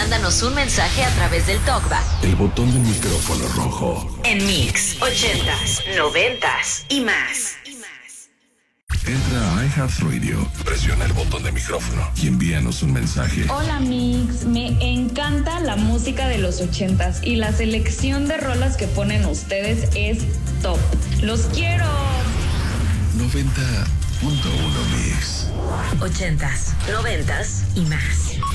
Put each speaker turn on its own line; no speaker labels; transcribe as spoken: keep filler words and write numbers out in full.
Mándanos un mensaje a través del TalkBack.
El botón del micrófono rojo.
En Mix, ochentas, noventas y más.
Entra a iHeartRadio, presiona el botón de micrófono y envíanos un mensaje.
Hola Mix, me encanta la música de los ochentas y la selección de rolas que ponen ustedes es top. ¡Los quiero!
noventa punto uno Mix.
Ochentas, noventas y más.